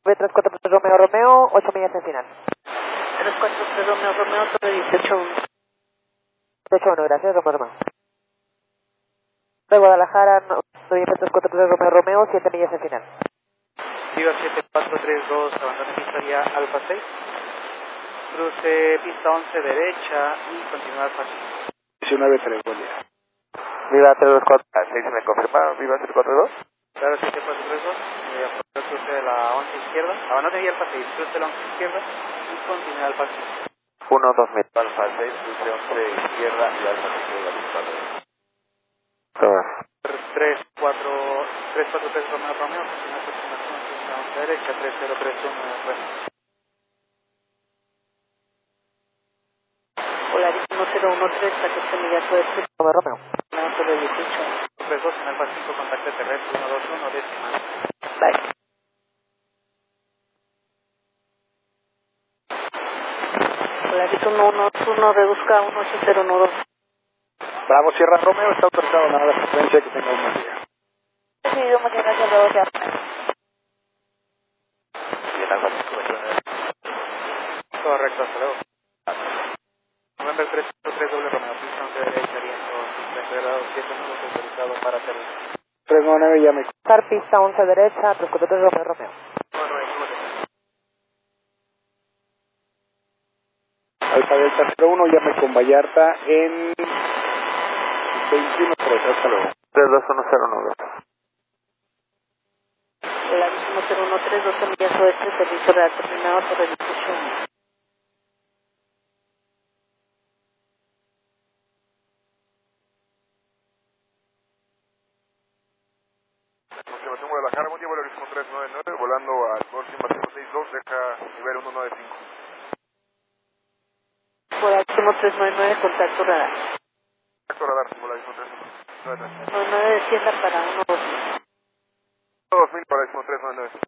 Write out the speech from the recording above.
343 Romeo Romeo, 8 millas en final. 343 Romeo Romeo, Torre 18-1. 18-1, gracias, Romeo Romeo. De Guadalajara, noviembre 343 Romeo Romeo, 7 millas en final. Viva 7432, abandone pista vía Alfa 6. Cruce pista 11 derecha y continúa Alfa 5. 19-3, buen día. Viva 324, 6 me confirma, Viva 742. Claro, 7432, cruce de la 11 izquierda, abandone vía Alfa 6, cruce de la 11 izquierda y continúa Alfa 5. 1-2000, Alfa 6, cruce 11 izquierda y Alfa 5 de la 343 Romeo Romeo, continúa aproximación pista 11 derecha, 3031 Romeo. Polarísimo 013, 14 millas oeste. Romeo Romeo. Torre 18. 32 en Alfa 5, contacto terrestre 121, décima. Bye. Polarísimo 121, reduzca 18012. Bravo, Sierra Romeo, está autorizado nada la frecuencia, que tenga un buen día. Decidido mañana hacia Bravo, ya. Bien, Alfa 5, Correcto, hasta luego. November 303 doble Romeo, pista 11 derecha, viento 30 grados, 7 minutos autorizado para hacerlo. 399, llame. Car pista 11 derecha, 343 Romeo Romeo. Alfa Delta 01, llame con Vallarta en 21-3, hasta luego. 32109. Polarísimo 013, 12 millas oeste, servicio real terminado, Torre 18. Confirmación Guadalajara, buen día, Polarísimo 399, volando al próximo 562, deja nivel 195. Polarísimo 399, contacto radar. Contacto radar, Polarísimo 399. 99 descienda para 120. 2000, Polarísimo 399.